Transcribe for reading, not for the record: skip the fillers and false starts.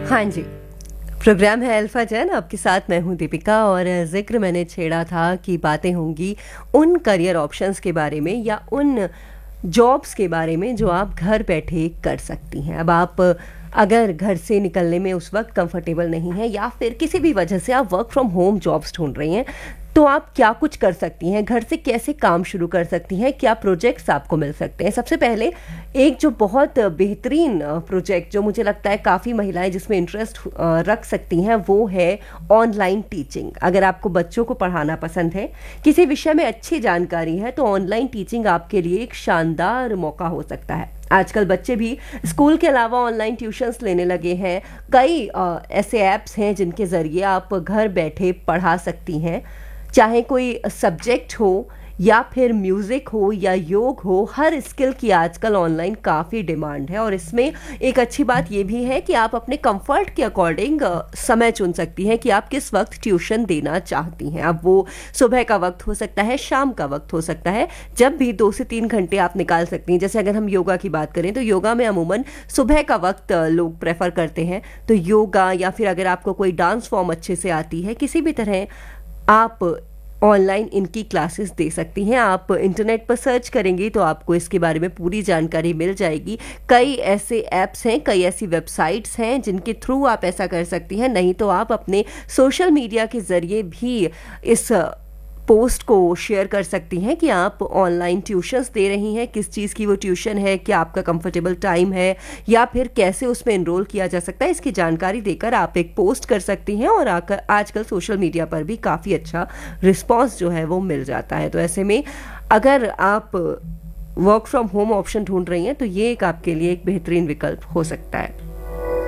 हाँ जी, प्रोग्राम है अल्फा जन, आपके साथ मैं हूँ दीपिका। और जिक्र मैंने छेड़ा था कि बातें होंगी उन करियर ऑप्शंस के बारे में या उन जॉब्स के बारे में जो आप घर बैठे कर सकती हैं। अब आप अगर घर से निकलने में उस वक्त कंफर्टेबल नहीं है या फिर किसी भी वजह से आप वर्क फ्रॉम होम जॉब्स ढूंढ रही हैं, तो आप क्या कुछ कर सकती हैं, घर से कैसे काम शुरू कर सकती हैं, क्या प्रोजेक्ट्स आपको मिल सकते हैं। सबसे पहले एक जो बहुत बेहतरीन प्रोजेक्ट जो मुझे लगता है काफ़ी महिलाएं जिसमें इंटरेस्ट रख सकती हैं, वो है ऑनलाइन टीचिंग। अगर आपको बच्चों को पढ़ाना पसंद है, किसी विषय में अच्छी जानकारी है, तो ऑनलाइन टीचिंग आपके लिए एक शानदार मौका हो सकता है। आजकल बच्चे भी स्कूल के अलावा ऑनलाइन ट्यूशन्स लेने लगे हैं। कई ऐसे ऐप्स हैं जिनके ज़रिए आप घर बैठे पढ़ा सकती हैं, चाहे कोई सब्जेक्ट हो या फिर म्यूज़िक हो या योग हो। हर स्किल की आजकल ऑनलाइन काफ़ी डिमांड है और इसमें एक अच्छी बात ये भी है कि आप अपने कंफर्ट के अकॉर्डिंग समय चुन सकती हैं कि आप किस वक्त ट्यूशन देना चाहती हैं। अब वो सुबह का वक्त हो सकता है, शाम का वक्त हो सकता है, जब भी 2 से 3 घंटे आप निकाल सकती हैं। जैसे अगर हम योगा की बात करें तो योगा में अमूमन सुबह का वक्त लोग प्रेफर करते हैं, तो योगा या फिर अगर आपको कोई डांस फॉर्म अच्छे से आती है, किसी भी तरह आप ऑनलाइन इनकी क्लासेस दे सकती हैं। आप इंटरनेट पर सर्च करेंगी तो आपको इसके बारे में पूरी जानकारी मिल जाएगी। कई ऐसे ऐप्स हैं, कई ऐसी वेबसाइट्स हैं जिनके थ्रू आप ऐसा कर सकती हैं। नहीं तो आप अपने सोशल मीडिया के ज़रिए भी इस पोस्ट को शेयर कर सकती हैं कि आप ऑनलाइन ट्यूशन्स दे रही हैं, किस चीज़ की वो ट्यूशन है, क्या आपका कंफर्टेबल टाइम है या फिर कैसे उसमें एनरोल किया जा सकता है। इसकी जानकारी देकर आप एक पोस्ट कर सकती हैं और आजकल सोशल मीडिया पर भी काफ़ी अच्छा रिस्पॉन्स जो है वो मिल जाता है। तो ऐसे में अगर आप वर्क फ्रॉम होम ऑप्शन ढूंढ रही हैं तो ये एक आपके लिए एक बेहतरीन विकल्प हो सकता है।